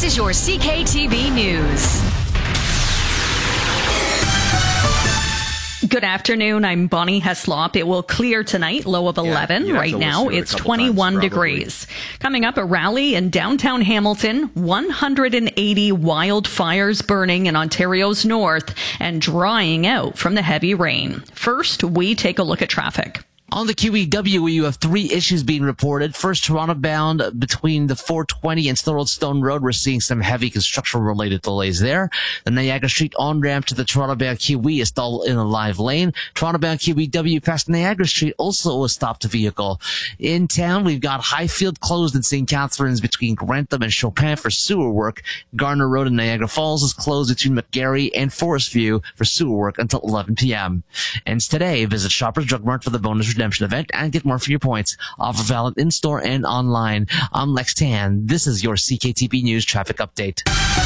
This is your CKTB News. Good afternoon. I'm Bonnie Heslop. It will clear tonight, low of 11. Right now, it's 21 degrees. Coming up, a rally in downtown Hamilton, 180 wildfires burning in Ontario's north and drying out from the heavy rain. First, we take a look at traffic. On the QEW, you have three issues being reported. First, Toronto bound between the 420 and Stone Road. We're seeing some heavy construction-related delays there. The Niagara Street on-ramp to the Toronto bound QE is still in a live lane. Toronto bound QEW past Niagara Street also a stopped vehicle. In town, we've got Highfield closed in St. Catharines between Grantham and Chopin for sewer work. Garner Road in Niagara Falls is closed between McGarry and Forest View for sewer work until 11 p.m. And today, visit Shoppers Drug Mart for the bonus redemption event and get more for your points. Offer valid in-store and online. I'm Lex Tan. This is your CKTB News traffic update.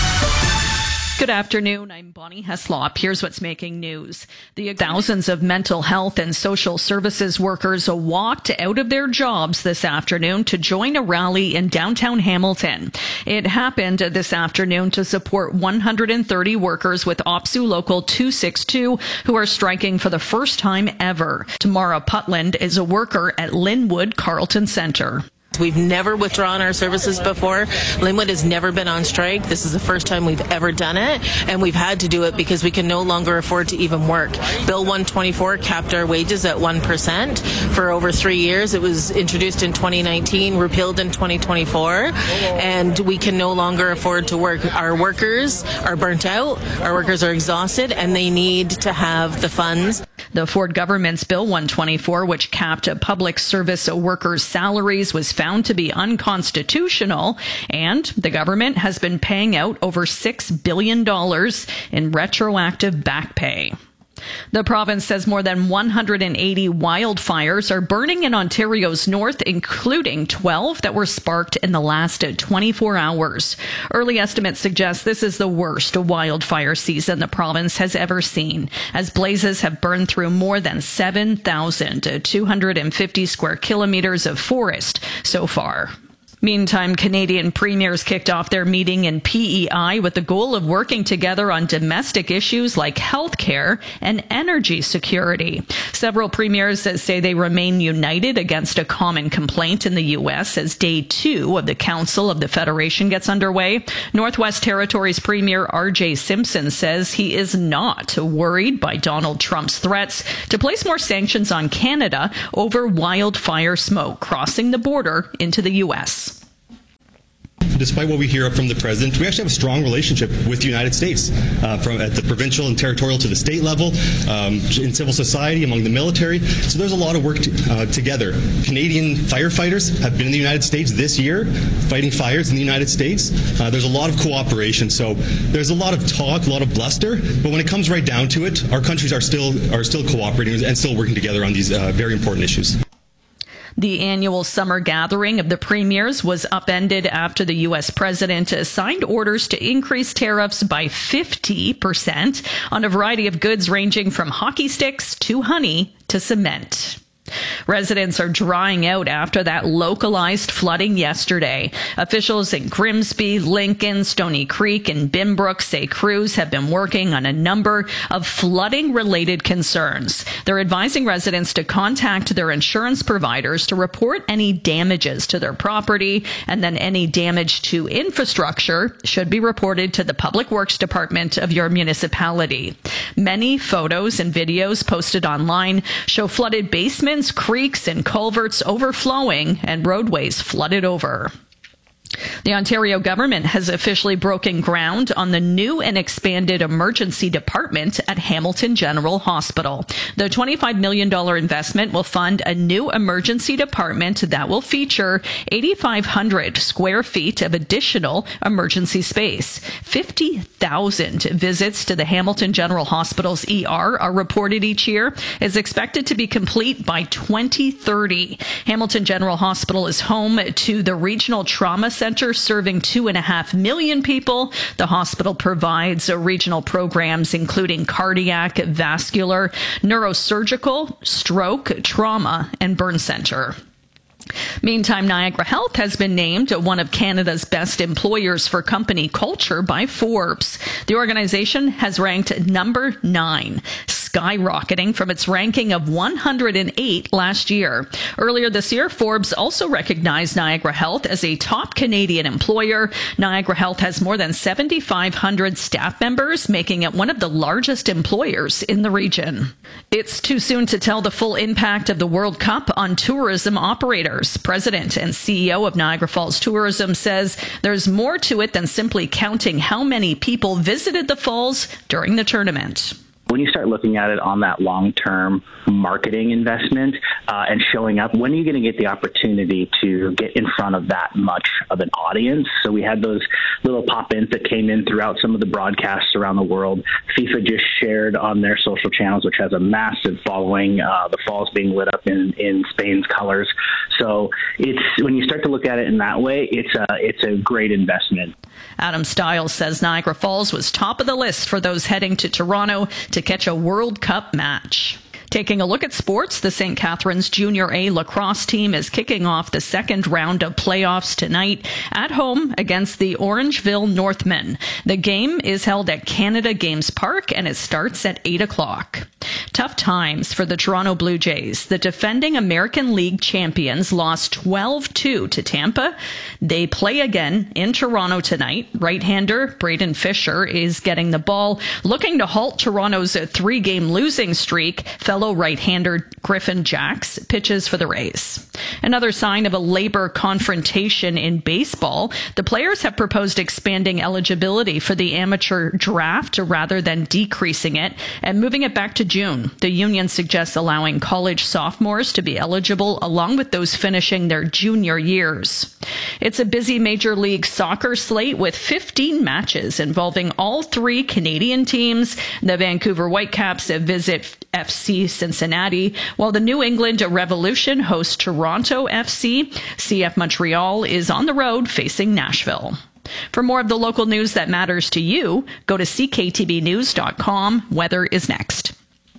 Good afternoon. I'm Bonnie Heslop. Here's what's making news. The thousands of mental health and social services workers walked out of their jobs this afternoon to join a rally in downtown Hamilton. It happened this afternoon to support 130 workers with OPSU Local 262 who are striking for the first time ever. Tamara Putland is a worker at Linwood Carlton Centre. We've never withdrawn our services before. Linwood has never been on strike. This is the first time we've ever done it, and we've had to do it because we can no longer afford to even work. Bill 124 capped our wages at 1% for over 3 years. It was introduced in 2019, repealed in 2024, and we can no longer afford to work. Our workers are burnt out, our workers are exhausted, and they need to have the funds. The Ford government's Bill 124, which capped public service workers' salaries, was found to be unconstitutional, and the government has been paying out over $6 billion in retroactive back pay. The province says more than 180 wildfires are burning in Ontario's north, including 12 that were sparked in the last 24 hours. Early estimates suggest this is the worst wildfire season the province has ever seen, as blazes have burned through more than 7,250 square kilometers of forest so far. Meantime, Canadian premiers kicked off their meeting in PEI with the goal of working together on domestic issues like healthcare and energy security. Several premiers say they remain united against a common complaint in the U.S. as Day 2 of the Council of the Federation gets underway. Northwest Territories Premier R.J. Simpson says he is not worried by Donald Trump's threats to place more sanctions on Canada over wildfire smoke crossing the border into the U.S. Despite what we hear from the president, we actually have a strong relationship with the United States, from at the provincial and territorial to the state level, in civil society, among the military. So there's a lot of work together. Canadian firefighters have been in the United States this year, fighting fires in the United States. There's a lot of cooperation. So there's a lot of talk, a lot of bluster, but when it comes right down to it, our countries are still cooperating and still working together on these very important issues. The annual summer gathering of the premiers was upended after the U.S. president signed orders to increase tariffs by 50% on a variety of goods ranging from hockey sticks to honey to cement. Residents are drying out after that localized flooding yesterday. Officials in Grimsby, Lincoln, Stony Creek, and Binbrook say crews have been working on a number of flooding-related concerns. They're advising residents to contact their insurance providers to report any damages to their property, and then any damage to infrastructure should be reported to the Public Works Department of your municipality. Many photos and videos posted online show flooded basements, creeks, and culverts overflowing and roadways flooded over. The Ontario government has officially broken ground on the new and expanded emergency department at Hamilton General Hospital. The $25 million investment will fund a new emergency department that will feature 8,500 square feet of additional emergency space. 50,000 visits to the Hamilton General Hospital's ER are reported each year. Is expected to be complete by 2030. Hamilton General Hospital is home to the Regional Trauma Center, serving 2.5 million people. The hospital provides regional programs including cardiac, vascular, neurosurgical, stroke, trauma, and burn center. Meantime, Niagara Health has been named one of Canada's best employers for company culture by Forbes. The organization has ranked number 9, skyrocketing from its ranking of 108 last year. Earlier this year, Forbes also recognized Niagara Health as a top Canadian employer. Niagara Health has more than 7,500 staff members, making it one of the largest employers in the region. It's too soon to tell the full impact of the World Cup on tourism operators. President and CEO of Niagara Falls Tourism says there's more to it than simply counting how many people visited the falls during the tournament. When you start looking at it on that long-term marketing investment and showing up, when are you going to get the opportunity to get in front of that much of an audience? So we had those little pop-ins that came in throughout some of the broadcasts around the world. FIFA just shared on their social channels, which has a massive following, the falls being lit up in Spain's colors. So it's when you start to look at it in that way, it's a great investment. Adam Stiles says Niagara Falls was top of the list for those heading to Toronto to catch a World Cup match. Taking a look at sports, the St. Catharines Junior A lacrosse team is kicking off the second round of playoffs tonight at home against the Orangeville Northmen. The game is held at Canada Games Park and it starts at 8 o'clock. Tough times for the Toronto Blue Jays. The defending American League champions lost 12-2 to Tampa. They play again in Toronto tonight. Right-hander Braden Fisher is getting the ball, looking to halt Toronto's 3-game losing streak. Fellow right-hander Griffin Jacks pitches for the Rays. Another sign of a labor confrontation in baseball. The players have proposed expanding eligibility for the amateur draft rather than decreasing it and moving it back to June. The union suggests allowing college sophomores to be eligible along with those finishing their junior years. It's a busy Major League Soccer slate with 15 matches involving all 3 Canadian teams. The Vancouver Whitecaps visit FC Cincinnati, while the New England Revolution hosts Toronto FC. CF Montreal is on the road facing Nashville. For more of the local news that matters to you, go to cktbnews.com. Weather is next.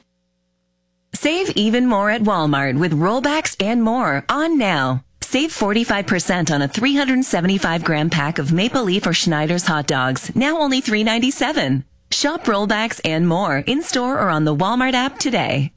Save even more at Walmart with rollbacks and more on now. Save 45% on a 375-gram pack of Maple Leaf or Schneider's hot dogs, now only $3.97. Shop rollbacks and more in-store or on the Walmart app today.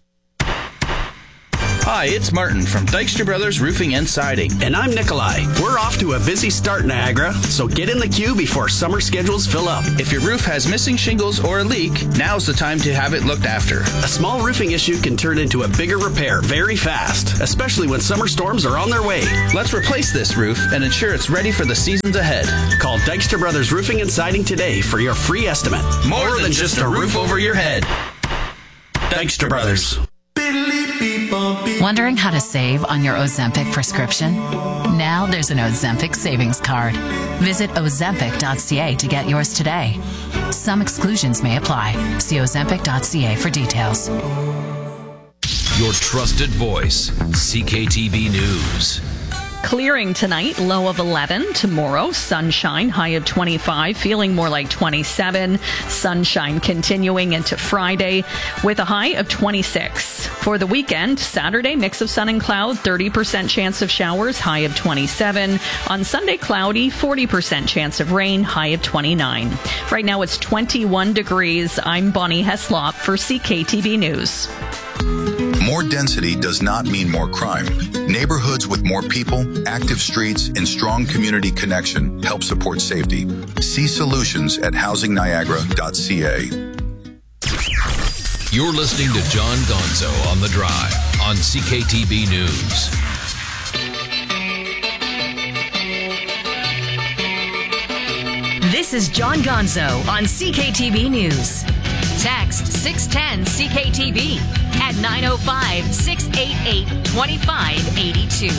Hi, it's Martin from Dykstra Brothers Roofing and Siding. And I'm Nikolai. We're off to a busy start, Niagara, so get in the queue before summer schedules fill up. If your roof has missing shingles or a leak, now's the time to have it looked after. A small roofing issue can turn into a bigger repair very fast, especially when summer storms are on their way. Let's replace this roof and ensure it's ready for the seasons ahead. Call Dykstra Brothers Roofing and Siding today for your free estimate. More than just a roof over your head. Dykstra Brothers. Wondering how to save on your Ozempic prescription? Now there's an Ozempic savings card. Visit Ozempic.ca to get yours today. Some exclusions may apply. See Ozempic.ca for details. Your trusted voice, CKTB News. Clearing tonight, low of 11. Tomorrow, sunshine, high of 25, feeling more like 27. Sunshine continuing into Friday with a high of 26. For the weekend, Saturday, mix of sun and cloud, 30% chance of showers, high of 27. On Sunday, cloudy, 40% chance of rain, high of 29. Right now, it's 21 degrees. I'm Bonnie Heslop for CKTB News. More density does not mean more crime. Neighborhoods with more people, active streets, and strong community connection help support safety. See solutions at housingniagara.ca. You're listening to John Gonzo on The Drive on CKTB News. This is John Gonzo on CKTB News. Text 610-CKTB at 905-688-2582.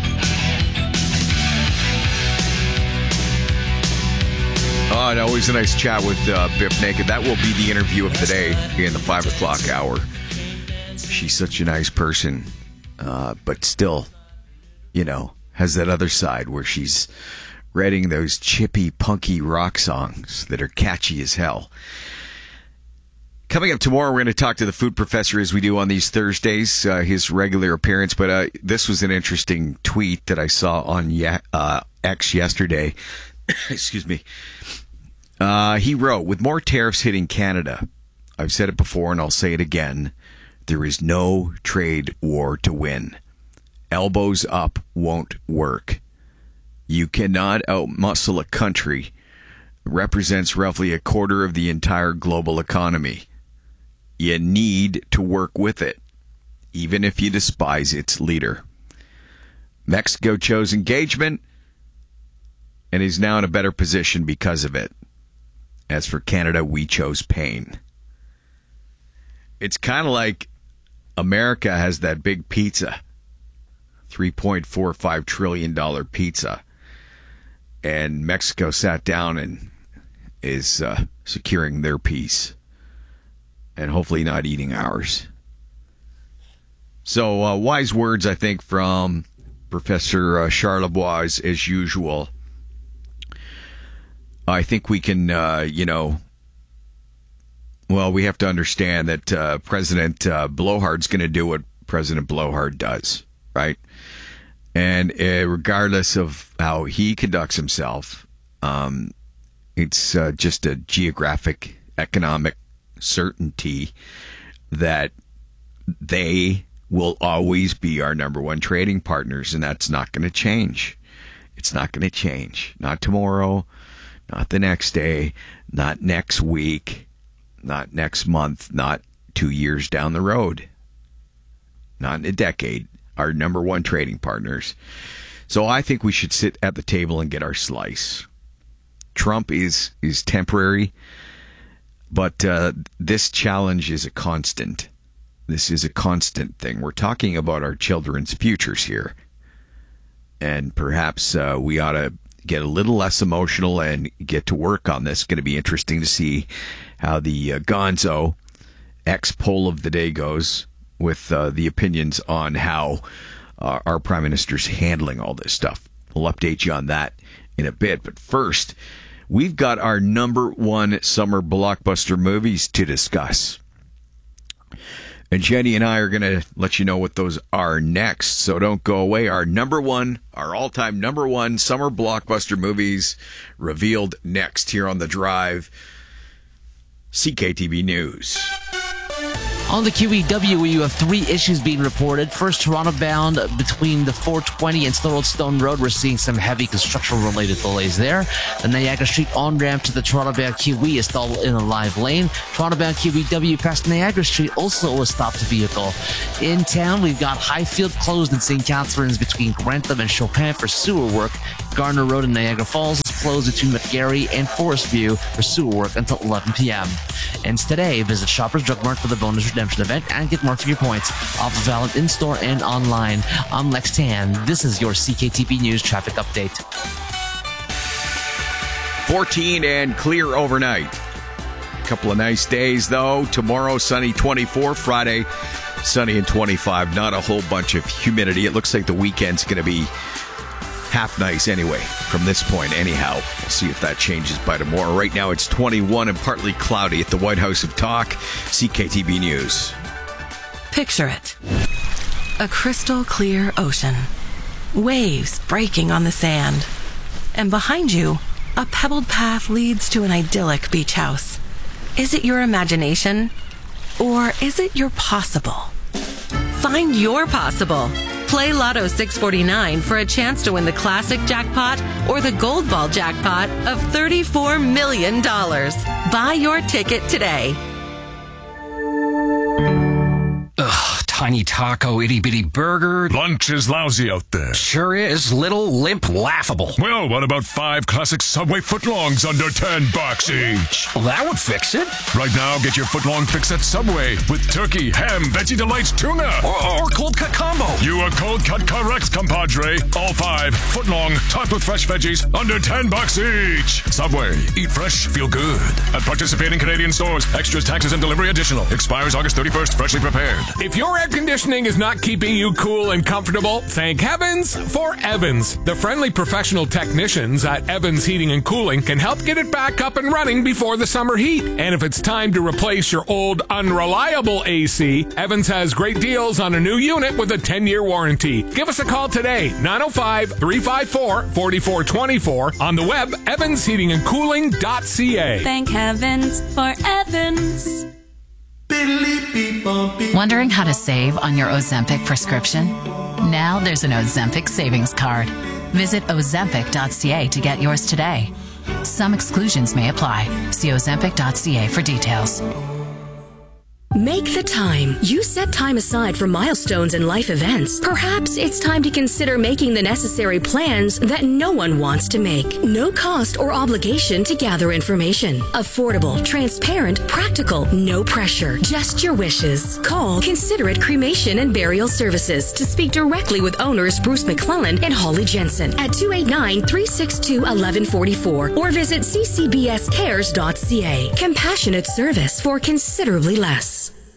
Oh, and always a nice chat with Biff Naked. That will be the interview of the day in the 5 o'clock hour. She's such a nice person, but still, you know, has that other side where she's writing those chippy, punky rock songs that are catchy as hell. Coming up tomorrow, we're going to talk to the food professor as we do on these Thursdays, his regular appearance. But this was an interesting tweet that I saw on X yesterday. Excuse me. He wrote, with more tariffs hitting Canada, I've said it before and I'll say it again, there is no trade war to win. Elbows up won't work. You cannot outmuscle a country that represents roughly a quarter of the entire global economy. You need to work with it, even if you despise its leader. Mexico chose engagement and is now in a better position because of it. As for Canada, we chose pain. It's kind of like America has that big pizza, $3.45 trillion pizza, and Mexico sat down and is securing their piece. And hopefully not eating ours. So wise words, I think, from Professor Charlebois, as usual. I think we can, we have to understand that President Blowhard's going to do what President Blowhard does, right? And regardless of how he conducts himself, it's just a geographic, economic certainty that they will always be our number one trading partners, and that's not going to change. It's not going to change. Not tomorrow, not the next day, not next week, not next month, not 2 years down the road, not in a decade. Our number one trading partners. So I think we should sit at the table and get our slice. Trump is temporary. But this challenge is a constant. This is a constant thing. We're talking about our children's futures here. And perhaps we ought to get a little less emotional and get to work on this. It's going to be interesting to see how the Gonzo X poll of the day goes with the opinions on how our Prime Minister's handling all this stuff. We'll update you on that in a bit. But first, we've got our number one summer blockbuster movies to discuss. And Jenny and I are going to let you know what those are next. So don't go away. Our all-time number one summer blockbuster movies revealed next here on The Drive. CKTB News. On the QEW, you have three issues being reported. First, Toronto bound between the 420 and Thorold Stone Road. We're seeing some heavy construction-related delays there. The Niagara Street on-ramp to the Toronto bound QE is stalled in a live lane. Toronto bound QEW past Niagara Street also a stopped vehicle. In town, we've got Highfield closed in St. Catharines between Grantham and Chopin for sewer work. Gardner Road in Niagara Falls is closed between McGarry and Forest View for sewer work until 11 p.m. And today, visit Shoppers Drug Mart for the bonus redemption event and get more for your points. Offer valid in-store and online. I'm Lex Tan. This is your CKTB News traffic update. 14 and clear overnight. A couple of nice days, though. Tomorrow, sunny 24. Friday, sunny and 25. Not a whole bunch of humidity. It looks like the weekend's going to be half nice anyway, from this point anyhow. We'll see if that changes by tomorrow. Right now it's 21 and partly cloudy at the White House of Talk. CKTB News. Picture it. A crystal clear ocean. Waves breaking on the sand. And behind you, a pebbled path leads to an idyllic beach house. Is it your imagination? Or is it your possible? Find your possible. Play Lotto 649 for a chance to win the classic jackpot or the gold ball jackpot of $34 million. Buy your ticket today. Ugh, tiny taco, itty-bitty burger. Lunch is lousy out there. Sure is. Little, limp, laughable. Well, what about 5 classic Subway footlongs under $10 each? Well, that would fix it. Right now, get your footlong fix at Subway with turkey, ham, Veggie Delights, tuna. Or cold cut combo. You are cold cut correct, compadre. All 5 footlong, topped with fresh veggies, under $10 each. Subway. Eat fresh, feel good. At participating Canadian stores. Extras, taxes, and delivery additional. Expires August 31st. Freshly prepared. If you're conditioning is not keeping you cool and comfortable, thank heavens for Evans. The friendly professional technicians at Evans Heating and Cooling can help get it back up and running before the summer heat. And if it's time to replace your old, unreliable AC, Evans has great deals on a new unit with a 10-year warranty. Give us a call today, 905-354-4424, on the web, evansheatingandcooling.ca. Thank heavens for Evans. Wondering how to save on your Ozempic prescription? Now there's an Ozempic savings card. Visit ozempic.ca to get yours today. Some exclusions may apply. See ozempic.ca for details. Make the time. You set time aside for milestones and life events. Perhaps it's time to consider making the necessary plans that no one wants to make. No cost or obligation to gather information. Affordable, transparent, practical, no pressure. Just your wishes. Call Considerate Cremation and Burial Services to speak directly with owners Bruce McClellan and Holly Jensen at 289-362-1144 or visit ccbscares.ca. Compassionate service for considerably less.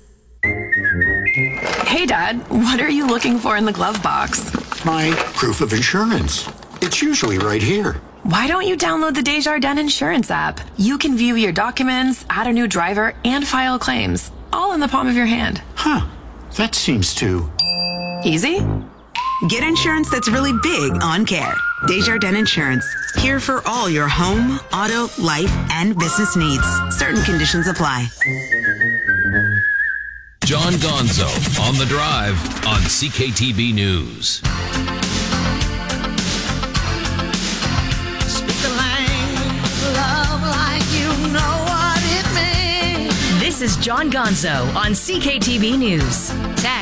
Hey, Dad, what are you looking for in the glove box? My proof of insurance. It's usually right here. Why don't you download the Desjardins Insurance app? You can view your documents, add a new driver, and file claims, all in the palm of your hand. Huh. That seems too... easy? Get insurance that's really big on care. Desjardins Insurance. Here for all your home, auto, life, and business needs. Certain conditions apply. John Gonzo on the drive on CKTB News. Speak the language of love like you know what it means. This is John Gonzo on CKTB News. Text